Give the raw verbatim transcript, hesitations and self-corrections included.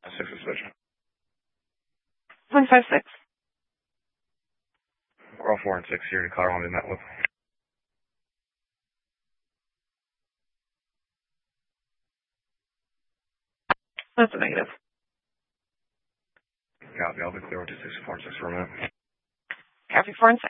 Six suspicion. one five six. We're all four and six here to car on the met with. That's a negative. Copy. I'll be clear with two six four and six for a minute. Copy four and six.